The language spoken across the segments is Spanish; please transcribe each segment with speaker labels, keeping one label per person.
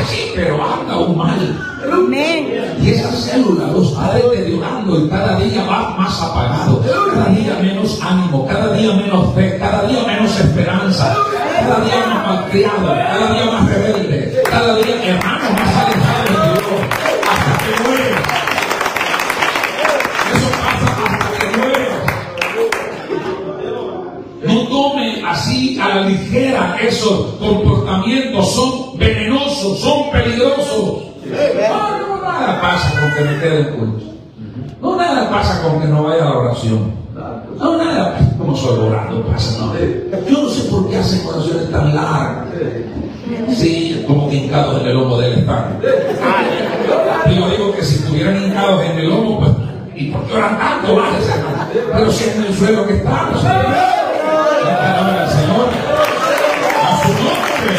Speaker 1: sí, pero anda aún mal.
Speaker 2: Amén.
Speaker 1: Y esa célula los va deteriorando y cada día va más apagado, cada día menos ánimo, cada día menos fe, cada día menos esperanza, cada día más malcriado, cada día más rebelde, cada día, hermano, más alejado de Dios, hasta que muere. Eso pasa hasta que muere. No tome así a la ligera esos comportamientos, son venenosos, son peligrosos. No, nada pasa con que me quede en culto. No, nada pasa con que no vaya a la oración. No, nada pasa. Como solo orando pasa, ¿no? Yo no sé por qué hacen oraciones tan largas. Sí, como que hincados en el lomo de él están. Y yo digo que si estuvieran hincados en el lomo, pues, ¿y por qué oran tanto? Bájese, pero si es en el suelo que estamos. La palabra del Señor. A su nombre.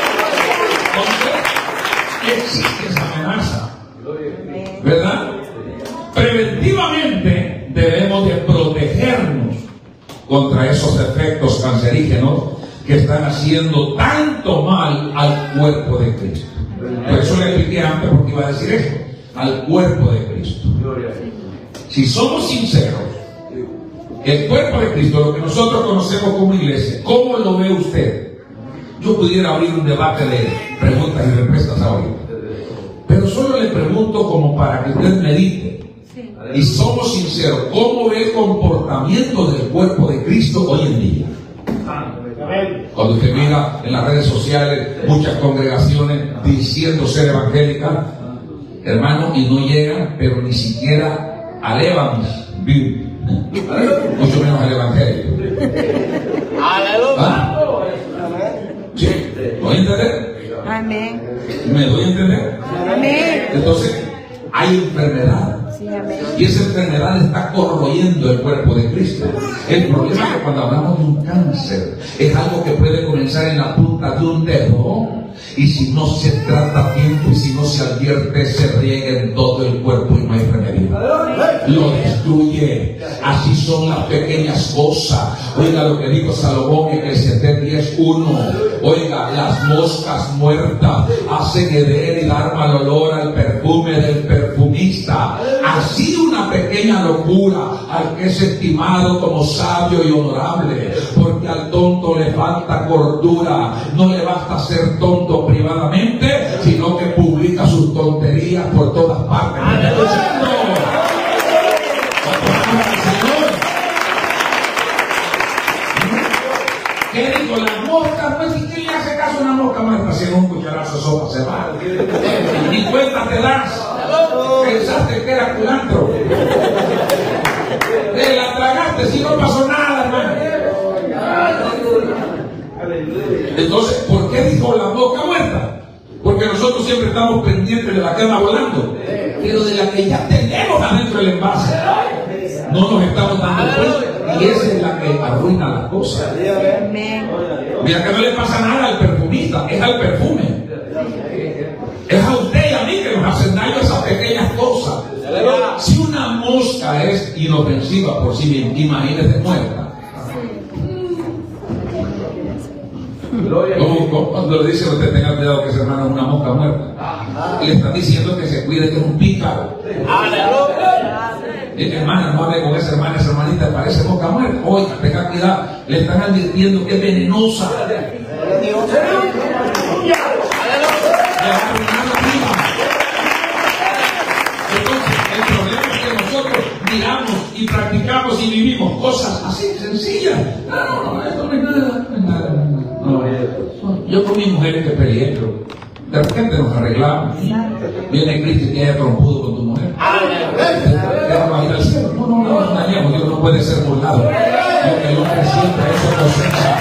Speaker 1: Existe esa amenaza, ¿verdad? Preventivamente debemos de protegernos contra esos efectos cancerígenos que están haciendo tanto mal al cuerpo de Cristo. Por eso le expliqué antes porque iba a decir esto, al cuerpo de Cristo. Si somos sinceros, el cuerpo de Cristo, lo que nosotros conocemos como iglesia, ¿cómo lo ve usted? Yo pudiera abrir un debate de preguntas y respuestas ahorita, pero solo le pregunto como para que usted medite. Y somos sinceros, ¿cómo ve el comportamiento del cuerpo de Cristo hoy en día? Cuando usted mira en las redes sociales muchas congregaciones diciendo ser evangélicas, hermano, y no llegan, pero ni siquiera al Evangelio, mucho menos al Evangelio. ¿Ah? ¿Sí? ¿Me voy a entender?
Speaker 2: Amén.
Speaker 1: ¿Me doy a entender?
Speaker 2: Amén.
Speaker 1: Entonces, hay enfermedad.
Speaker 2: Sí, amén.
Speaker 1: Y esa enfermedad está corroyendo el cuerpo de Cristo. El problema es que cuando hablamos de un cáncer, es algo que puede comenzar en la punta de un dedo, y si no se trata a tiempo y si no se advierte, se riega en todo el cuerpo y no hay remedio. Lo destruye. Así son las pequeñas cosas. Oiga lo que dijo Salomón en Eclesiastés 10:1. Oiga, las moscas muertas hacen heder y dar mal olor al perfume del perfumista. Así una pequeña locura al que es estimado como sabio y honorable, porque al tonto le falta cordura. No le basta ser tonto privadamente, sino que publica sus tonterías por todas partes. ¿Qué dijo? Las moscas, pues, ¿y quién le hace caso a una mosca muerta? Si en un cucharazo de sopa se va. Ni cuenta te das. Pensaste que era culantro. Te la tragaste, si no pasó nada, hermano. Entonces, ¿por qué dijo la mosca muerta? Porque nosotros siempre estamos pendientes de la que anda volando, pero de la que ya tenemos adentro del envase no nos estamos dando cuenta, y esa es la que arruina las cosas. Mira que no le pasa nada al perfumista, es al perfume. Es a usted y a mí que nos hacen daño esas pequeñas cosas. Si una mosca es inofensiva por sí misma, imagínese muerta. Como cuando le dice a usted, tenga cuidado que ese hermano es una mosca muerta, le están diciendo que se cuide, que es un pícaro. Hermana, no hable con esa hermana, esa hermanita parece mosca muerta. Oiga, tenga cuidado, le están advirtiendo que es venenosa. Entonces, el problema es que nosotros miramos y practicamos y vivimos cosas así sencillas. No, esto no es nada, no es nada. No, yo con mi mujer que peleé, pero de repente nos arreglamos. Viene Cristo y tiene trompudo con tu mujer. ¿Va a ir al cielo? No nos engañemos, Dios no puede ser burlado. Porque el hombre siempre eso cosecha.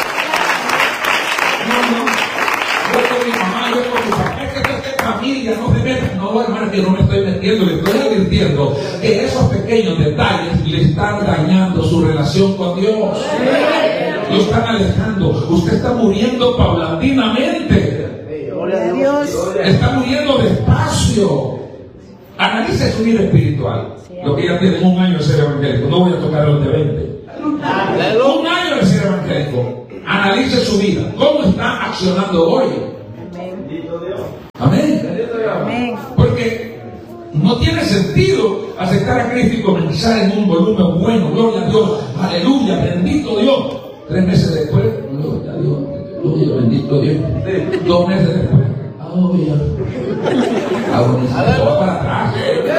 Speaker 1: Yo con mi mamá, yo con mi papá, es que familia, no se metan. No, hermano, que no me estoy metiendo, le estoy advirtiendo que esos pequeños detalles le están dañando su relación con Dios. Lo están alejando. Usted está muriendo paulatinamente. Está muriendo despacio. Analice su vida espiritual. Lo que ya tienen un año de ser evangélico. No voy a tocar los de 20. Un año de ser evangélico. Analice su vida. ¿Cómo está accionando hoy? Amén.
Speaker 2: Amén.
Speaker 1: Porque no tiene sentido aceptar a Cristo y comenzar en un volumen bueno, gloria a Dios, aleluya, bendito Dios. 3 meses después, gloria a Dios, gloria, bendito Dios. 2 meses después, aleluya. Esto va para atrás.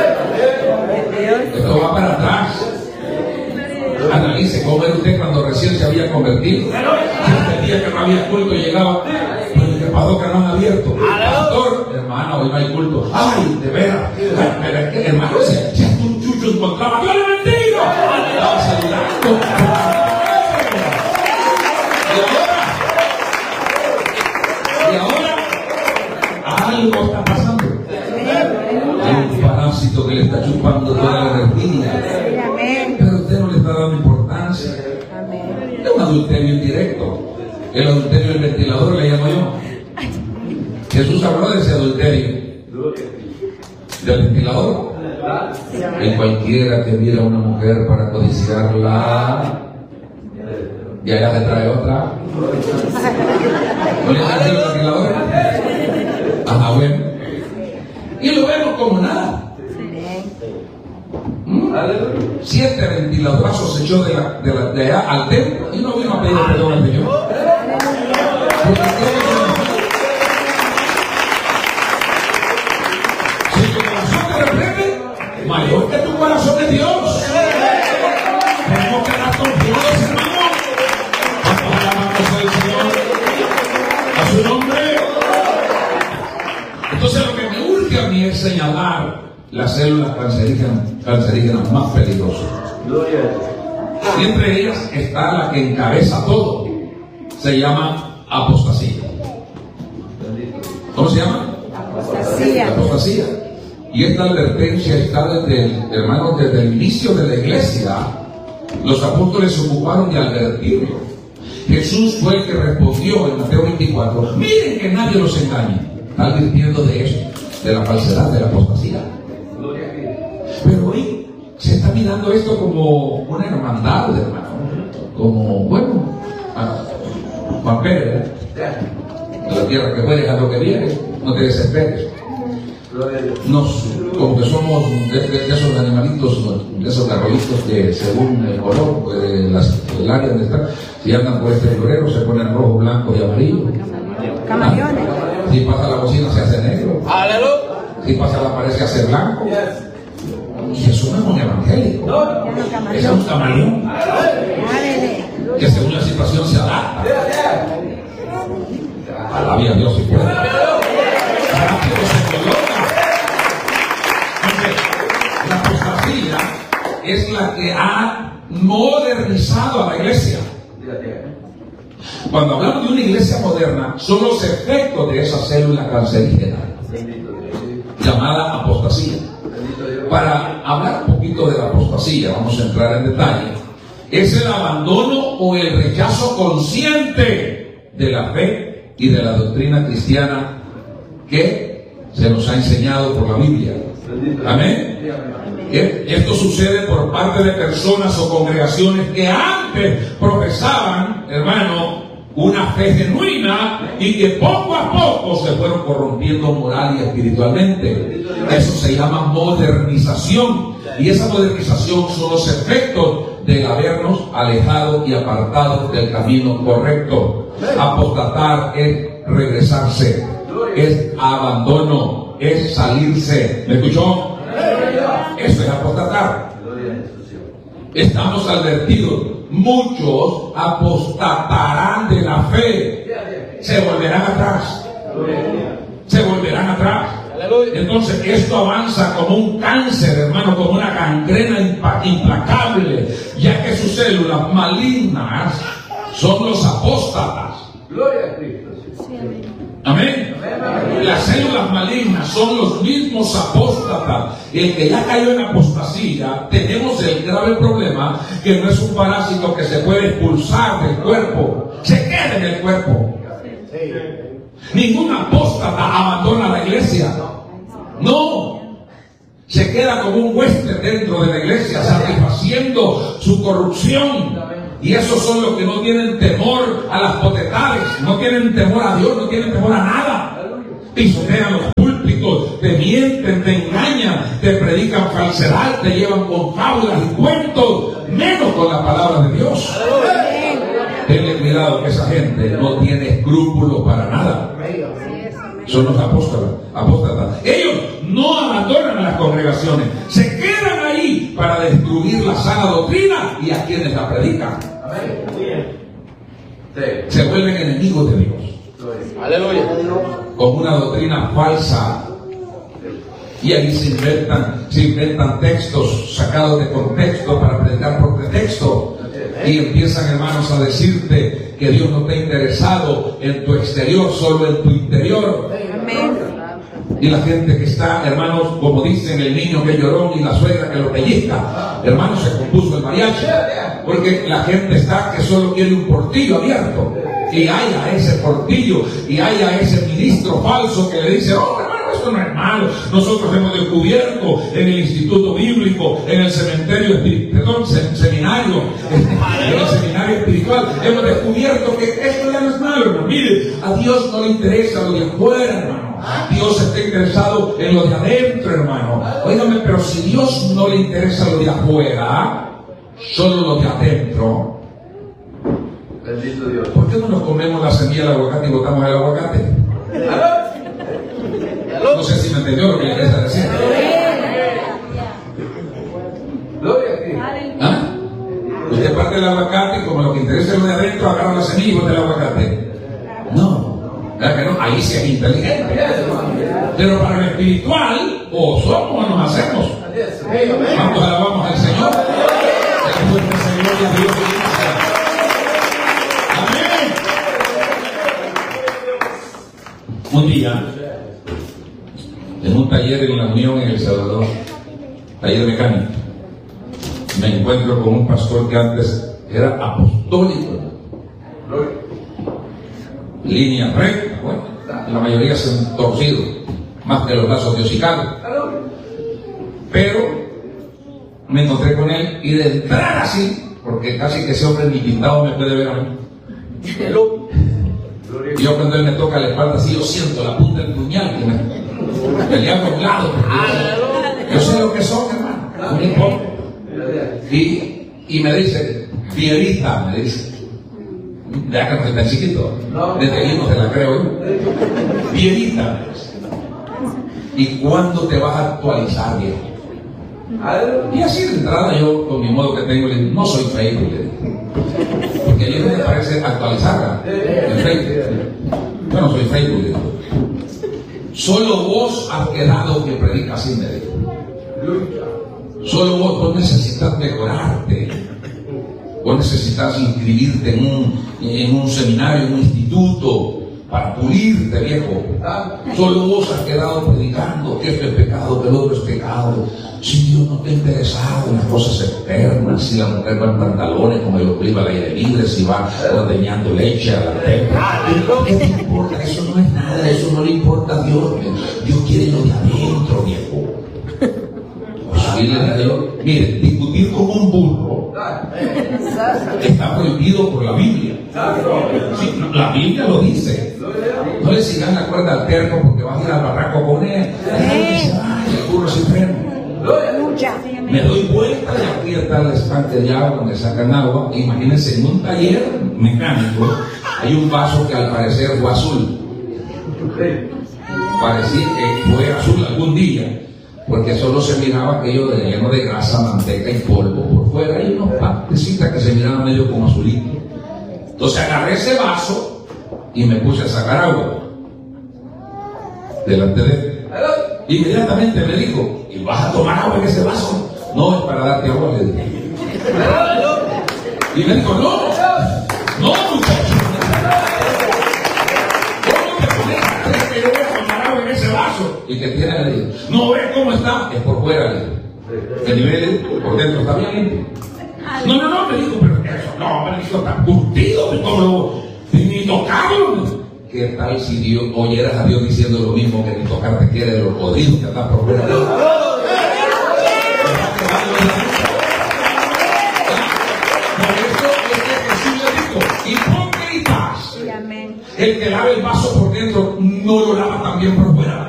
Speaker 1: Esto va para atrás. Analice cómo era usted cuando recién se había convertido. El día que no había culto llegaba, pues que pasó que no han abierto. Pastor, hermana, hoy no hay culto. Ay, de veras. Pero es que hermano, si un chucho encontraba, Dios le bendiga. Estaba saludando. Y ahora, algo está pasando. Hay un parásito que le está chupando toda la energía. Pero usted no le está dando importancia. Es un adulterio indirecto. El adulterio del ventilador le llamo yo. Jesús habló de ese adulterio del ventilador. En cualquiera que viera a una mujer para codiciarla, y allá le trae otra. ¿No le hace el ventilador? Ajá, bueno. Y lo vemos como nada. 7 ventiladorazos se echó de allá al templo y no vino a pedir perdón al Señor. Si tu corazón te reprende, mayor que tu corazón es Dios. Tenemos que dar confiados, hermano. Cuando alabamos al Señor, a su nombre. Entonces lo que me urge a mí es señalar las células cancerígenas más peligrosas. Y entre ellas está la que encabeza todo. Se llama apostasía. ¿Cómo se llama?
Speaker 2: Apostasía.
Speaker 1: Apostasía. Y esta advertencia está desde el inicio de la iglesia. Los apóstoles se ocuparon de advertirlo. Jesús fue el que respondió en Mateo 24. Miren que nadie los engañe. Está advirtiendo de eso, de la falsedad, de la apostasía. Pero hoy se está mirando esto como una hermandad, hermano. Como, bueno, Juan Pérez, de la tierra que muere a lo que viene, no te desesperes. Como que somos de esos animalitos, de esos garrolitos que según el color del área donde están, si andan por este florero se ponen rojo, blanco y amarillo.
Speaker 2: Camaleones.
Speaker 1: Si pasa la bocina se hace negro. Si pasa la pared se hace blanco. Y eso no es un evangélico. Es un camaleón que según la situación se adapta. Alabe a Dios si puede. Rápido se coloca. La apostasía es la que ha modernizado a la iglesia. Cuando hablamos de una iglesia moderna, son los efectos de esa célula cancerígena llamada apostasía. Para hablar un poquito de la apostasía, vamos a entrar en detalle. Es el abandono o el rechazo consciente de la fe y de la doctrina cristiana que se nos ha enseñado por la Biblia. Amén. Esto sucede por parte de personas o congregaciones que antes profesaban, hermano, una fe genuina y que poco a poco se fueron corrompiendo moral y espiritualmente. Eso se llama modernización. Y esa modernización son los efectos de habernos alejado y apartado del camino correcto. Apostatar es regresarse, es abandono, es salirse. ¿Me escuchó? Eso es apostatar. Estamos advertidos. Muchos apostatarán de la fe. Se volverán atrás. Se volverán atrás. Entonces esto avanza como un cáncer, hermano, como una gangrena implacable, ya que sus células malignas son los apóstatas.
Speaker 3: Gloria a Cristo.
Speaker 1: Amén. Las células malignas son los mismos apóstatas. El que ya cayó en apostasía, tenemos el grave problema que no es un parásito que se puede expulsar del cuerpo, se queda en el cuerpo. Ningún apóstata abandona la iglesia. No. Se queda como un huésped dentro de la iglesia, satisfaciendo su corrupción. Y esos son los que no tienen temor a las potestades, no tienen temor a Dios, no tienen temor a nada. pisotean los púlpitos, te mienten, te engañan, te predican falsedad, te llevan con fábulas y cuentos, menos con la palabra de Dios. Tenle cuidado que esa gente no tiene escrúpulos para nada. Son los apóstatas. Ellos no abandonan a las congregaciones, se quedan ahí para destruir la sana doctrina y a quienes la predican. Se vuelven enemigos de Dios.
Speaker 3: Aleluya.
Speaker 1: Con una doctrina falsa. Y ahí se inventan textos sacados de contexto para predicar por pretexto. Y empiezan, hermanos, a decirte que Dios no está interesado en tu exterior, solo en tu interior.
Speaker 2: Amén.
Speaker 1: Y la gente que está, hermanos, como dicen, el niño que lloró y la suegra que lo pellizca, hermanos, se compuso el mariachi. Porque la gente está que solo quiere un portillo abierto. Y hay a ese portillo, y hay a ese ministro falso que le dice: oh, hermano, esto no es malo. Nosotros hemos descubierto en el instituto bíblico, en el seminario espiritual, hemos descubierto que esto ya no es malo, hermano. Mire, a Dios no le interesa lo de afuera, hermano. Dios está interesado en lo de adentro, hermano. Óigame, pero si Dios no le interesa lo de afuera, solo lo de adentro,
Speaker 3: Bendito Dios.
Speaker 1: ¿por qué no nos comemos la semilla del aguacate y botamos el aguacate? No sé si me entendió lo que le interesa decir.
Speaker 3: Gloria a ti.
Speaker 1: ¿Ah? Usted parte el aguacate y como lo que interesa es lo de adentro, agarra la semilla y bota el aguacate. No, ¿verdad que no? Ahí sí es inteligente. Pero para lo espiritual, o somos o nos hacemos. ¿Cuántos alabamos al Señor? Gloria a Dios. Amén. Un día, en un taller en la Unión en El Salvador, taller mecánico, me encuentro con un pastor que antes era apostólico, línea recta, bueno, la mayoría se han torcido, más que los lazos de hocicados. Pero me encontré con él y de entrar así, porque casi que ese hombre ni pintado me puede ver a mí. Y yo cuando él me toca la espalda así, yo siento la punta del puñal que me le hago a un lado. Yo sé lo que son, hermano, no me importa. Y me dice, Pierita, me dice, ya que no es tan chiquito, desde ahí no se la creo yo. Pierita, me dice, ¿y cuándo te vas a actualizar, viejo? Y así de entrada yo, con mi modo que tengo, le digo, no soy Facebook, le digo. Porque a ellos me parece actualizarla en Facebook. Yo no soy Facebook, le digo. Solo vos has quedado que predicas así, me dijo. Solo vos necesitas mejorarte. Vos necesitas inscribirte en un seminario, en un instituto, para pulirte, viejo. Solo vos has quedado predicando que esto es pecado, que el otro es pecado. Si Dios no te ha interesado en las cosas externas, si la mujer va en pantalones como el ombligo al aire libre, si va ordeñando leche a la teca, ¿qué te importa? Eso no es nada, eso no le importa a Dios. Dios quiere lo de adentro, viejo. Mire, discutir con un burro está prohibido por la Biblia. Sí, la Biblia lo dice. No le sigan la cuerda al terco porque vas a ir al barranco con él. El burro se frena. Me doy vuelta y aquí está el estanque de agua donde sacan agua. Imagínense, en un taller mecánico hay un vaso que al parecer fue azul. Parecía que fue azul algún día, porque solo se miraba aquello de lleno de grasa, manteca y polvo por fuera, y unos partecitas que se miraban medio como azulito. Entonces agarré ese vaso y me puse a sacar agua delante de él. Inmediatamente me dijo, ¿y vas a tomar agua en ese vaso? No, es para darte agua, le dije. Y me dijo, no muchacho, ¿cómo te pones a creer que yo voy a tomar agua en ese vaso? Y que tiene, le digo, ¿no ves cómo está? Es por fuera, le digo. El nivel por dentro está bien limpio. No, me dijo, pero eso no, me dijo, está curtido, como ni tocarlo. ¿Qué tal si Dios oyeras a Dios diciendo lo mismo, que ni tocarte quiere de los podridos que andan por fuera? Por eso es que Jesús le dijo, hipócritas. el que lava el vaso por dentro no lo lava también por fuera.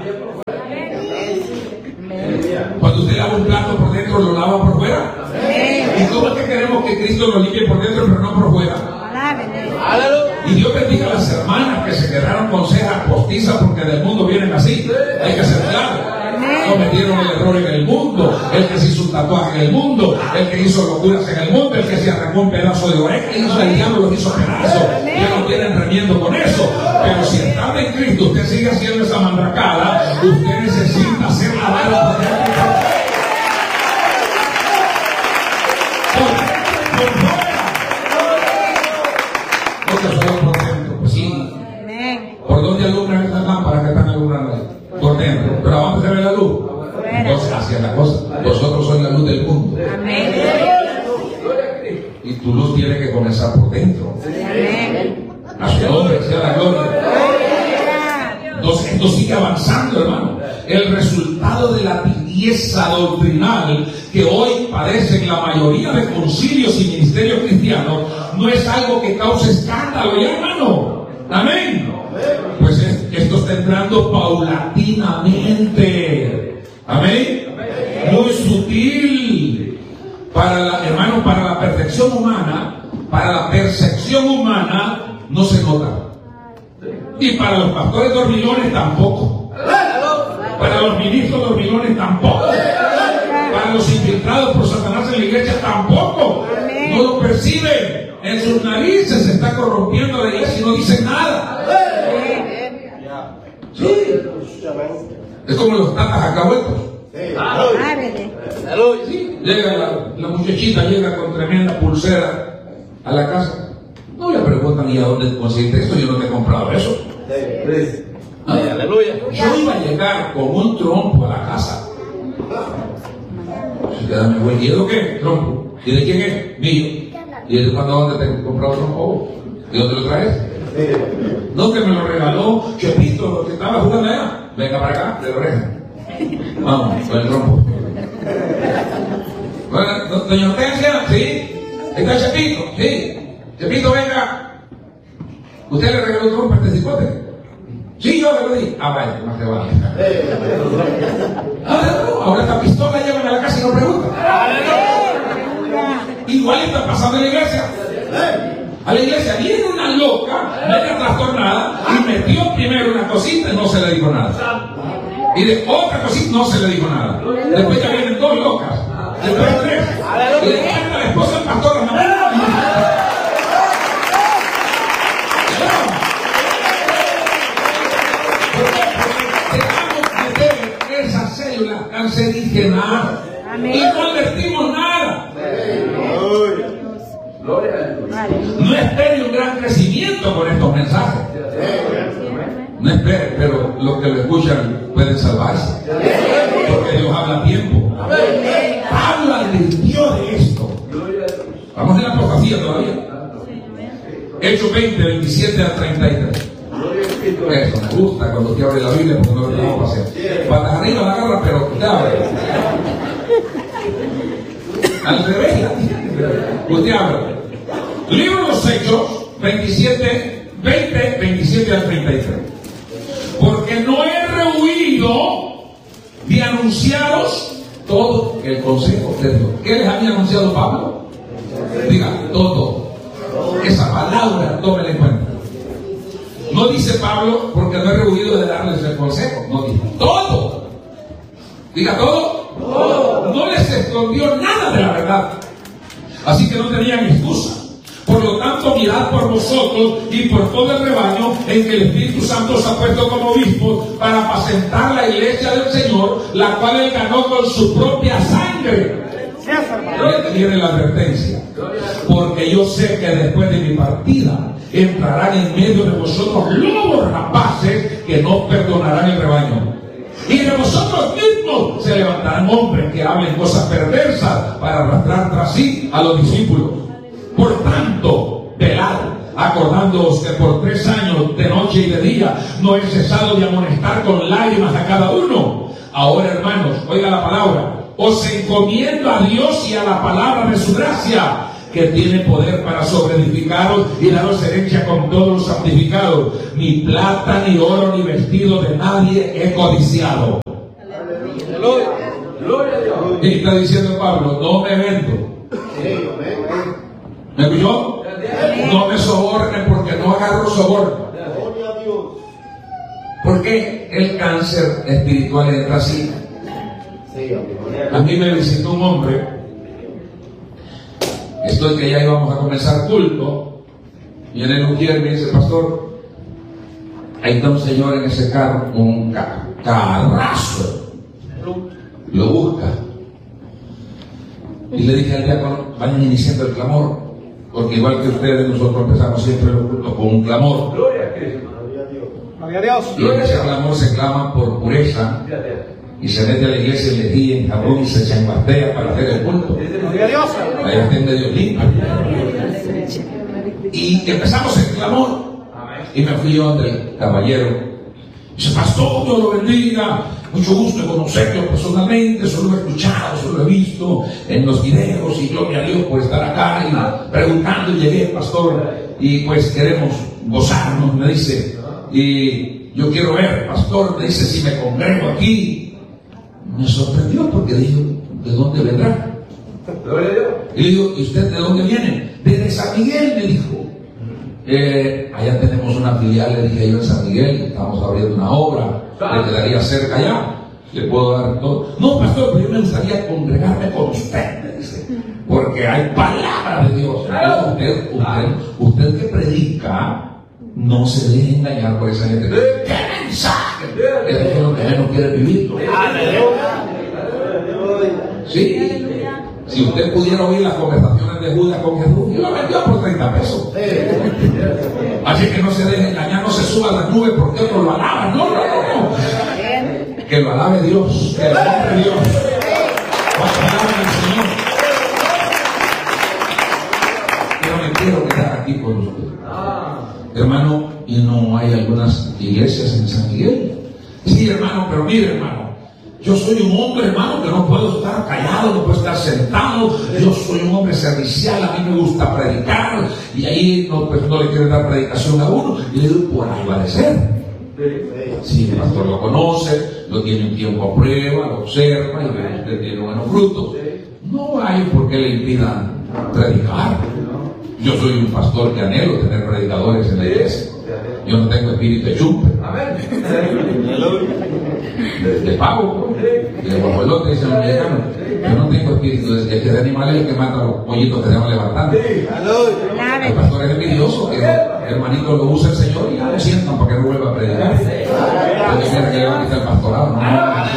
Speaker 1: Cuando usted lava un plato por dentro, lo lava por fuera. ¿Y cómo es que queremos que Cristo lo limpie por dentro pero no por fuera? Y Dios bendiga a las hermanas que se quedaron con cejas postizas porque del mundo vienen así. Hay que aceptarlo. Cometieron el error en el mundo. El que se hizo un tatuaje en el mundo, el que hizo locuras en el mundo, el que se arrancó un pedazo de oreja, el diablo los hizo pedazos. Ya no tienen remiendo con eso. Pero si está en Cristo, usted sigue haciendo esa mandracada, usted necesita ser lavado por dentro. Por dentro, pues sí. ¿Por dónde alumbran estas lámparas que están alumbrando ahí? Por dentro. Pero vamos a ver la luz. Entonces, hacia la cosa. Vosotros sois la luz del mundo. Y tu luz tiene que comenzar por dentro. A su nombre sea la gloria. Entonces, esto sigue avanzando, hermano. El resultado de la tibieza doctrinal que hoy padecen la mayoría de concilios y ministerios cristianos no es algo que cause escándalo, ya, hermano. Amén. Pues esto está entrando paulatinamente. Amén. Muy sutil. Hermano, para la perfección humana, para la percepción humana, no se nota. Y para los pastores dormilones tampoco. Para los ministros dormilones tampoco. Para los infiltrados por Satanás en la iglesia tampoco. No lo perciben. En sus narices se está corrompiendo la iglesia y no dicen nada. Sí. Es como los tatas alcahuetos. Sí. Llega la muchachita, llega con tremenda pulsera a la casa. No le preguntan, ¿y a dónde conseguiste esto? Yo no te he comprado eso.
Speaker 3: Aleluya.
Speaker 1: Yo iba a llegar con un trompo a la casa. Quédame, güey. ¿Y eso qué? Trompo. ¿Y de quién es? Mío. ¿Y desde cuándo dónde te he comprado el trompo? ¿Y dónde lo traes? No, que me lo regaló Chepito, que estaba jugando allá. Venga para acá, de la oreja. Vamos, con el trompo. Bueno, doña Hortensia, ¿sí? ¿Está Chepito? Sí. Chepito, venga. ¿Usted le regaló un trompo a este cipote? Sí, yo le lo di. Ah, vaya, más te vale. Ahora esta pistola llevan a la casa y no preguntan. Igual está pasando en la iglesia. A la iglesia viene una loca, media trastornada, y metió primero una cosita y no se le dijo nada. Y de otra cosita no se le dijo nada. Después ya vienen dos locas. Después tres. Y después está la esposa del pastor, la mamá. Cancerígenas y no advertimos nada. No espere un gran crecimiento con estos mensajes. No espere, pero los que lo escuchan pueden salvarse, porque Dios habla a tiempo. Pablo advirtió de esto. Vamos en la profecía todavía. Hechos 20, 27 al 33. Eso me gusta cuando usted abre la Biblia, porque no lo vamos a hacer. Patas arriba la agarra, pero usted abre. Al revés la tiene. Usted abre. Libro de los Hechos 27, 20, 27 al 33. Porque no he rehuido de anunciaros todo el consejo de Dios. ¿Qué les había anunciado Pablo? Diga, todo. Esa palabra, tómela en cuenta. No dice Pablo, porque no he rehuido de darles el consejo. No dice todo. Diga todo. No les escondió nada de la verdad. Así que no tenían excusa. Por lo tanto, mirad por vosotros y por todo el rebaño en que el Espíritu Santo os ha puesto como obispos para apacentar la iglesia del Señor, la cual él ganó con su propia sangre. Viene la advertencia. Porque yo sé que después de mi partida entrarán en medio de vosotros lobos rapaces que no perdonarán el rebaño. Y de vosotros mismos se levantarán hombres que hablen cosas perversas para arrastrar tras sí a los discípulos. Por tanto, velad, acordándoos que por 3 años, de noche y de día, no he cesado de amonestar con lágrimas a cada uno. Ahora, hermanos, oiga la palabra. Os encomiendo a Dios y a la palabra de su gracia, que tiene poder para sobreedificaros y daros herencia con todos los santificados. Ni plata, ni oro, ni vestido de nadie he codiciado.
Speaker 3: Gloria a Dios.
Speaker 1: Y está diciendo Pablo, no me vendo. ¿Me escuchó? No me sobornen porque no agarro soborno. ¿Por qué el cáncer espiritual entra así? A mí me visitó un hombre, estoy que ya íbamos a comenzar culto, y en el Ujier me dice, pastor, ahí está un señor en ese carro, un carrazo, lo busca. Y le dije al diácono, vayan iniciando el clamor, porque igual que ustedes, nosotros empezamos siempre los cultos con un clamor.
Speaker 3: Gloria a Cristo.
Speaker 4: Gloria a Dios.
Speaker 1: Y en ese clamor se clama por pureza, y se mete a la iglesia y le guía en jabón y se chambartea para hacer el culto.
Speaker 4: Gloria a Dios.
Speaker 1: Ahí está en medio limpio. Y empezamos el clamor. Y me fui yo ante el caballero. Dice, pastor, Dios lo bendiga. Mucho gusto de conocerlo personalmente. Solo lo he escuchado, solo lo he visto en los videos. Y gloria a Dios por estar acá y preguntando. Y llegué, pastor. Y pues queremos gozarnos, me dice. Y yo quiero ver, pastor, me dice, si me congrego aquí. Me sorprendió porque dijo, ¿de dónde vendrá?
Speaker 3: Gloria a Dios.
Speaker 1: Y le digo, ¿y usted de dónde viene? Desde San Miguel, me dijo. Allá tenemos una filial, le dije yo en San Miguel, estamos abriendo una obra, le quedaría cerca allá, le puedo dar todo. No, pastor, pero yo me gustaría congregarme con usted, me dice, porque hay palabra de Dios. Entonces, usted que predica, no se deje engañar por esa gente. ¡Qué mensaje! Es lo que menos quiere vivir. Sí. Si usted pudiera oír las conversaciones de Judas con Jesús, yo lo vendió por 30 pesos. Así que no se deje engañar, no se suba a las nubes porque otros lo alaban. No. Que lo alabe Dios, que lo alabe Dios. Cuando alaben al Señor. Pero me quiero quedar aquí con usted. Hermano, ¿y no hay algunas iglesias en San Miguel? Sí, hermano, pero mire, hermano. Yo soy un hombre, hermano, que no puedo estar callado, no puedo estar sentado. Yo soy un hombre servicial, a mí me gusta predicar. Y ahí no le quieren dar predicación a uno. Y le digo, por ahí va a ser. Sí, el pastor lo conoce, lo tiene un tiempo a prueba, lo observa y ve que usted tiene buenos frutos. No hay por qué le impidan predicar. Yo soy un pastor que anhelo tener predicadores en la iglesia. Yo no tengo espíritu de chumpe. De pavo, de guajolote, dicen los mexicanos. Yo no tengo espíritu de animales el que mata a los pollitos que se van levantando. El pastor es envidioso, que el hermanito lo usa el Señor y ya lo sientan para que no vuelva a predicar. Porque quiere que le va a quitar el pastorado. No.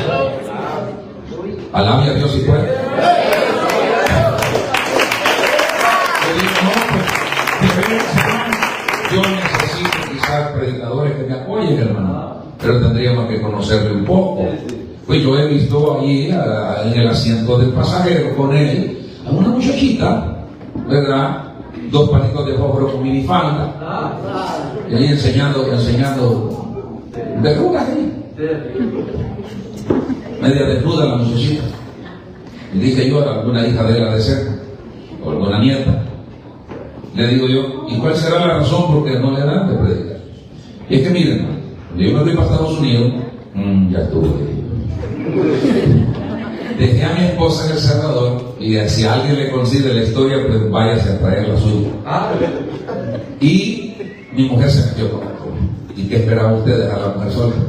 Speaker 1: Alabe a Dios y puede. Yo necesito quizás predicadores que me apoyen, hermano, pero tendríamos que conocerle un poco. Pues yo he visto allí en el asiento del pasajero con él a una muchachita, ¿verdad? 2 palitos de fósforo con minifalda, y ahí enseñando verrugas ahí, media desnuda la muchachita. Y dije yo, alguna hija de él ha de ser, o alguna nieta. Le digo yo, ¿y cuál será la razón por qué no le dan de predicar? Y es que miren, yo me fui para Estados Unidos, ya estuve. Dejé a mi esposa en El Salvador y si a alguien le coincide la historia, pues váyase a traer la suya. Y mi mujer se metió con él. ¿Y qué esperaba usted, dejar a la mujer sola?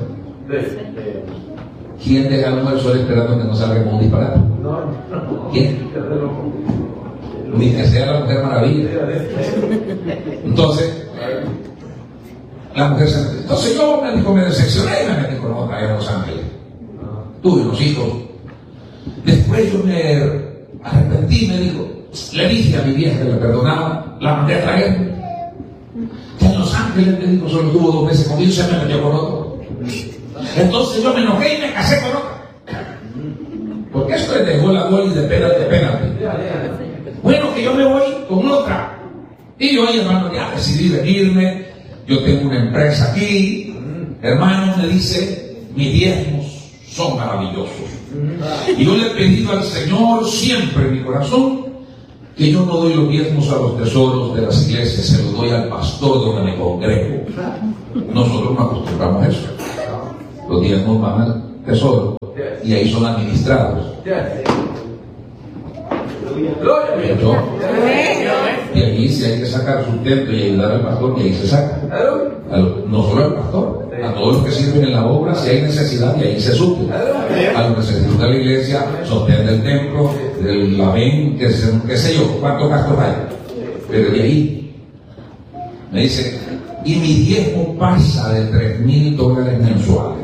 Speaker 1: ¿Quién deja a la mujer sola esperando que no salga con un disparate? ¿Quién? Ni que sea la Mujer Maravilla. Entonces, la mujer se metió. Entonces yo me decepcioné y me metí con otra allá en Los Ángeles. Tuve unos hijos. Después yo me arrepentí, le dije a mi vieja que la perdonaba, la mandé a traer. Ya en Los Ángeles, me dijo, solo tuvo 2 meses conmigo y se me metió con otro. Entonces yo me enojé y me casé con otra. Porque esto es de gol a gol y de penalti a penalti. Bueno, que yo me voy con otra. Y yo, hermano, ya decidí venirme. Yo tengo una empresa aquí. Hermano, me dice, mis diezmos son maravillosos. Y yo le he pedido al Señor siempre en mi corazón que yo no doy los diezmos a los tesoros de las iglesias, se los doy al pastor donde me congrego. Nosotros no acostumbramos a eso. Los diezmos van al tesoro y ahí son administrados. Y allí si hay que sacar sustento y ayudar al pastor, y ahí se saca. No solo al pastor, a todos los que sirven en la obra, si hay necesidad, y ahí se suple. A los que se disfruta la iglesia, sostén del templo, del amén, qué sé yo, cuántos gastos hay. Pero de ahí me dice, y mi diezmo pasa de $3,000 mensuales.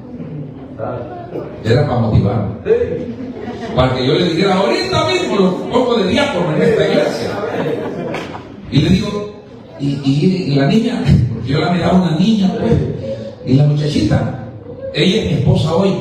Speaker 1: Era para motivarme, para que yo le dijera, ahorita mismo lo pongo de diácono en esta iglesia. Y le digo, y la niña, porque yo la miraba una niña, pues, y la muchachita, ella es mi esposa hoy.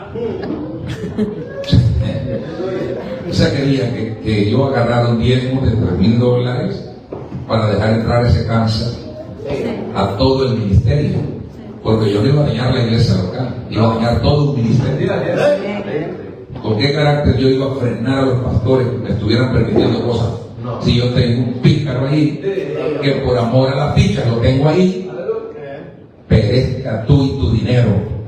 Speaker 1: O sea, quería que yo agarrara un diezmo de $3,000 para dejar entrar ese cáncer a todo el ministerio, porque yo no iba a dañar la iglesia local, iba a dañar todo un ministerio. ¿Con qué carácter yo iba a frenar a los pastores que me estuvieran permitiendo cosas? Si yo tengo un pícaro ahí, que por amor a las fichas lo tengo ahí, perezca tú y tu dinero.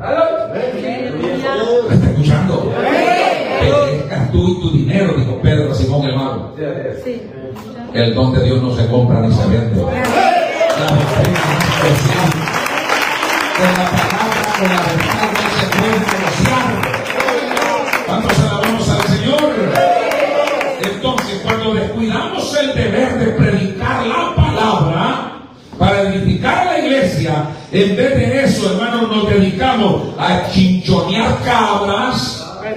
Speaker 1: ¿Me está escuchando? Perezca tú y tu dinero, dijo Pedro a Simón el mago. El don de Dios no se compra ni se vende. La doctrina no se negocia. Con la palabra, con la verdad no se puede negociar. ¿Cuántos alabamos al Señor? Entonces, cuando descuidamos el deber de predicar la palabra para edificar a la iglesia, en vez de eso, hermanos, nos dedicamos a chinchonear cabras.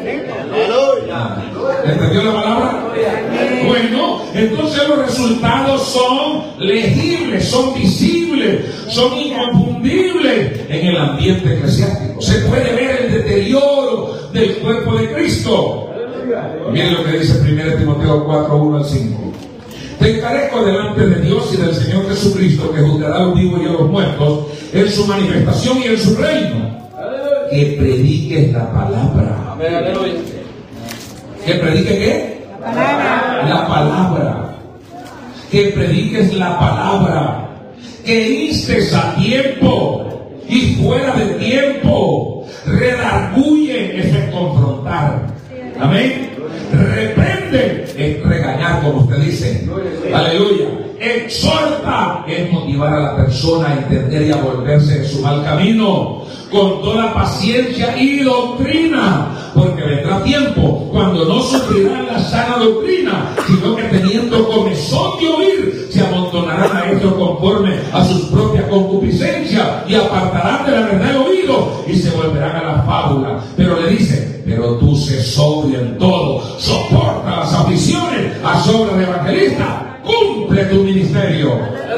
Speaker 1: ¿Entendió la palabra? Bueno, entonces los resultados son legibles, son visibles, son inconfundibles en el ambiente eclesiástico. Se puede ver el deterioro del cuerpo de Cristo. Miren lo que dice 1 Timoteo 4, 1 al 5. Te encarezco delante de Dios y del Señor Jesucristo, que juzgará a los vivos y a los muertos en su manifestación y en su reino, que prediques la palabra. ¿Que predique qué?
Speaker 2: La palabra.
Speaker 1: La palabra. Que prediques la palabra. Que instes a tiempo y fuera de tiempo. Redarguye, es confrontar. Amén. Reprende, es regañar, como usted dice. Aleluya. Exhorta, es motivar a la persona a entender y a volverse de su mal camino, con toda paciencia y doctrina, porque vendrá tiempo cuando no sufrirán la sana doctrina, sino que teniendo comezón de oír, se amontonarán a ellos conforme a sus propias concupiscencias y apartarán de la verdad el oído y se volverán a la fábula. Pero le dice, pero tú sé sobrio en todo, soporta las aflicciones, haz obra de evangelista, cumple tu ministerio.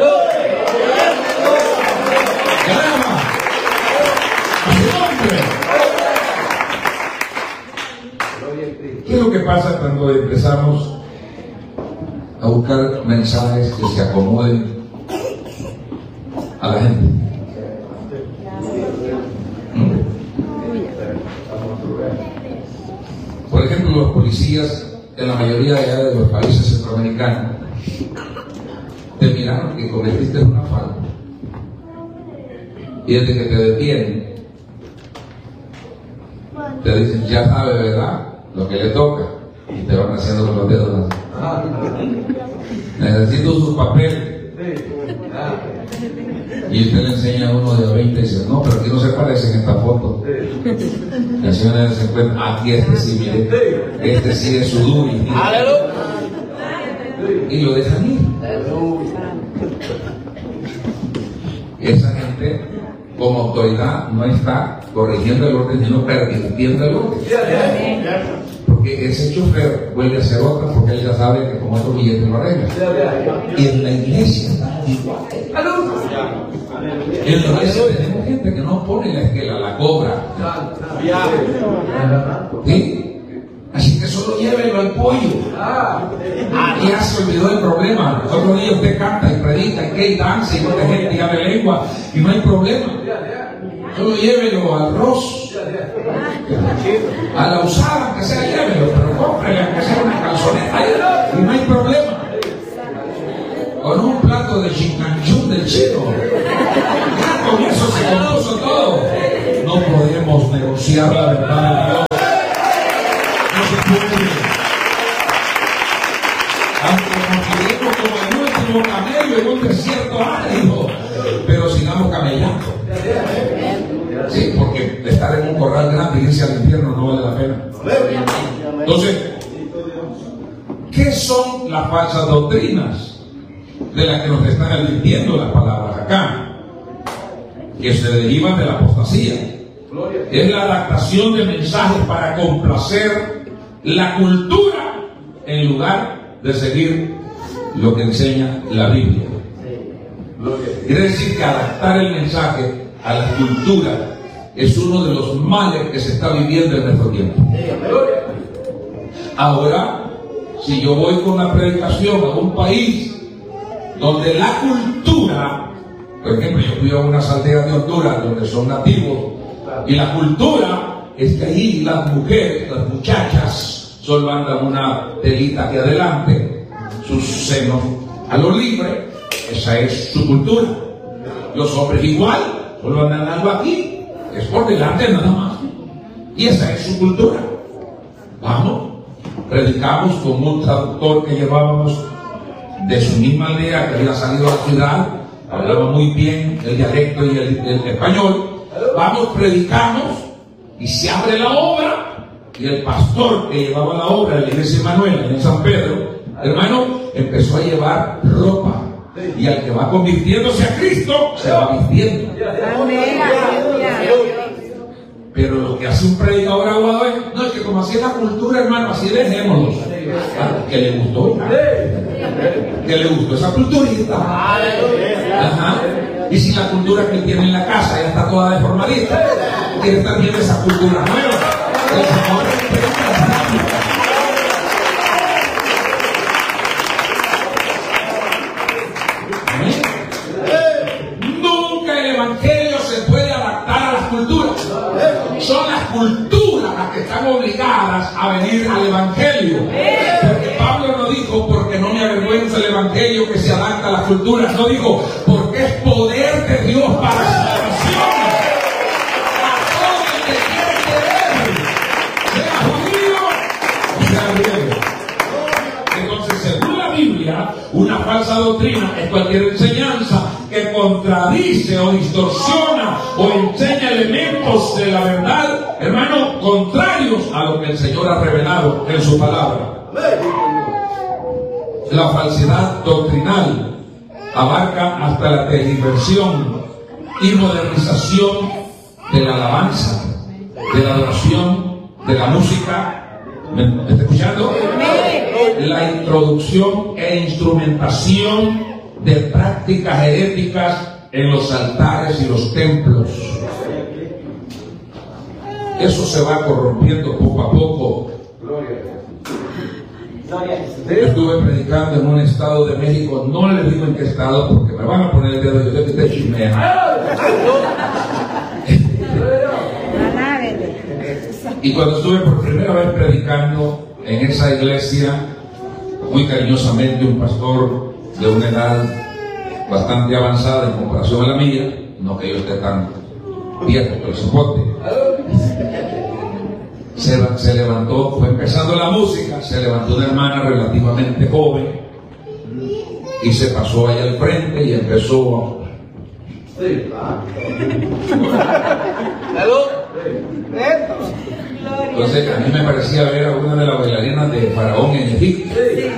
Speaker 1: Graba a su nombre. ¿Qué es lo que pasa cuando empezamos a buscar mensajes que se acomoden a la gente? Por ejemplo, los policías en la mayoría de los países centroamericanos te miraron que cometiste una falta y desde que te detienen te dicen, ya sabe, ¿verdad?, lo que le toca, y te van haciendo con los dedos así. Necesito sus papeles. Y usted le enseña a uno de 20 y dice, no, pero aquí no se parece en esta foto. El Señor se encuentra, aquí este sí, mire, este sí es su duri. Y lo dejan ir. Esa gente, como autoridad, no está corrigiendo el orden, sino pervirtiendo el orden. Porque ese chofer vuelve a hacer otra, porque él ya sabe que como estos billetes lo arregla. Y en la iglesia está igual. En la iglesia tenemos gente que no pone la esquela, la cobra. ¿Sí? Así que solo llévenlo al pollo. Y ya se olvidó del problema. Otro día usted canta y predica y que danza y mucha gente y hable lengua y no hay problema. Solo llévelo al arroz, a la usada, que sea, llévelo, pero cómprele, que sea una calzoneta y no hay problema. anunciar la verdad de Dios. No se puede. Aunque nos quedemos como el último camello en un desierto árido, pero sigamos camellando. Sí, porque estar en un corral grande y irse al infierno no vale la pena. Entonces, ¿qué son las falsas doctrinas de las que nos están advirtiendo las palabras acá? Que se derivan de la apostasía. Es la adaptación de mensajes para complacer la cultura en lugar de seguir lo que enseña la Biblia. Quiere decir que adaptar el mensaje a la cultura es uno de los males que se está viviendo en nuestro tiempo. Ahora, si yo voy con la predicación a un país donde la cultura, por ejemplo, yo fui a unas aldeas de Honduras donde son nativos, y la cultura es que ahí las mujeres, las muchachas, solo andan una telita aquí adelante, sus senos a lo libre, esa es su cultura. Los hombres igual, solo andan algo aquí, es por delante nada más, y esa es su cultura. Vamos, predicamos con un traductor que llevábamos de su misma aldea, que había salido a la ciudad, hablaba muy bien el dialecto y el español. Vamos, predicamos y se abre la obra, y el pastor que llevaba la obra de la iglesia Emanuel en San Pedro, hermano, empezó a llevar ropa, y al que va convirtiéndose a Cristo se va vistiendo. Pero lo que hace un predicador aguado es, no, es que como así es la cultura, hermano, así dejémoslo. Que le gustó, que le gustó esa culturita. Ajá. Y si la cultura que él tiene en la casa ya está toda deformadita, quiere estar viendo esa cultura nueva. El Señor nunca el evangelio se puede adaptar a las culturas. Son las culturas las que están obligadas a venir al evangelio. Porque Pablo no dijo, porque no me avergüenza el evangelio que se adapta a las culturas. No dijo, porque es poder de Dios para salvación a todo el que quiere creer, sea judío o sea griego. Entonces, según la Biblia, una falsa doctrina es cualquier enseñanza que contradice o distorsiona o enseña elementos de la verdad, hermano, contrarios a lo que el Señor ha revelado en su palabra. La falsedad doctrinal abarca hasta la tergiversión y modernización de la alabanza, de la adoración, de la música. ¿Me está escuchando? La introducción e instrumentación de prácticas heréticas en los altares y los templos. Eso se va corrompiendo poco a poco. Estuve predicando en un estado de México, no les digo en qué estado porque me van a poner el dedo de usted chismea. Y cuando estuve por primera vez predicando en esa iglesia, muy cariñosamente un pastor de una edad bastante avanzada en comparación a la mía, no que yo esté tan viejo, pero soporte, se levantó, fue empezando la música, se levantó una hermana relativamente joven y se pasó ahí al frente y empezó entonces a mí me parecía ver a una de las bailarinas de Faraón en Egipto.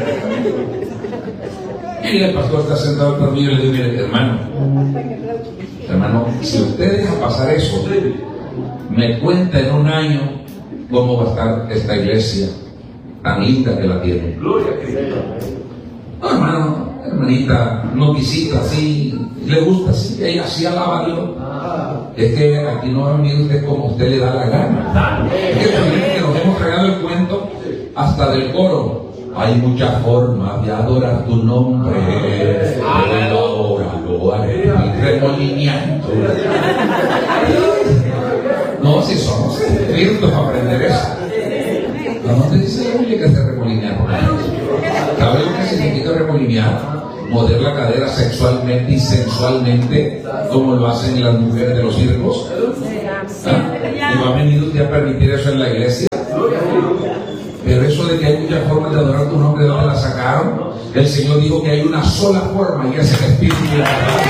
Speaker 1: Y el pastor está sentado por mí y le digo, mire, hermano, si usted deja pasar eso, me cuenta en un año cómo va a estar esta iglesia tan linda que la tiene. No, hermano, hermanita, no visita así, le gusta así, ella así alaba a Dios. Es que aquí no va a venir usted como usted le da la gana. Es que también que nos hemos regado el cuento hasta del coro. Hay muchas formas de adorar tu nombre. Adóralo, remolineando. No, si somos espíritus para aprender eso. ¿Dónde dice la Biblia que se remolinear? ¿Sabe lo que significa remolinear? mover la cadera sexualmente y sensualmente, como lo hacen las mujeres de los circos. ¿Y va a venir usted a permitir eso en la iglesia? Pero eso de que hay muchas formas de adorar tu nombre, ¿de dónde la sacaron? El Señor dijo que hay una sola forma y ese es el Espíritu de la verdad.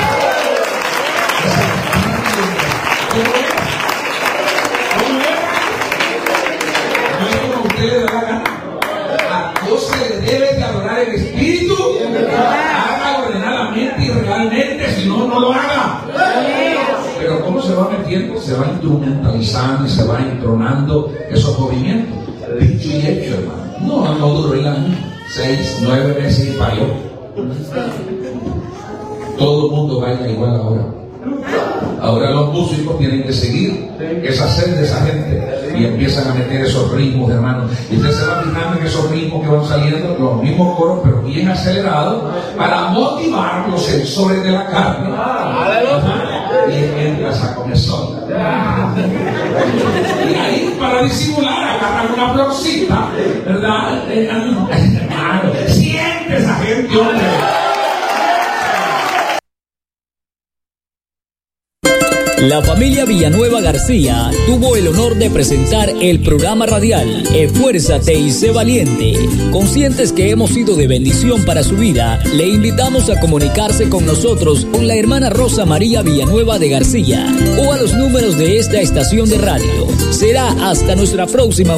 Speaker 1: No es como usted le da la gana. A Dios se le debe de adorar el Espíritu. Haga ordenadamente y realmente, si no, no lo haga. Pero ¿cómo se va metiendo? Se va instrumentalizando y se va entronando esos movimientos. Dicho y hecho, hermano. No duró el año. 6, 9 meses y parió. Todo el mundo baila igual ahora. Ahora los músicos tienen que seguir esa sed de esa gente y empiezan a meter esos ritmos, hermano. Y usted se va fijando en esos ritmos que van saliendo, los mismos coros, pero bien acelerados, para motivar los sensores de la carne. Y entra esa comezón. Y ahí, para disimular, agarran una florcita, ¿verdad? Hermano, siente esa gente, hombre.
Speaker 4: La familia Villanueva García tuvo el honor de presentar el programa radial Esfuérzate y sé valiente. Conscientes que hemos sido de bendición para su vida, le invitamos a comunicarse con nosotros con la hermana Rosa María Villanueva de García o a los números de esta estación de radio. Será hasta nuestra próxima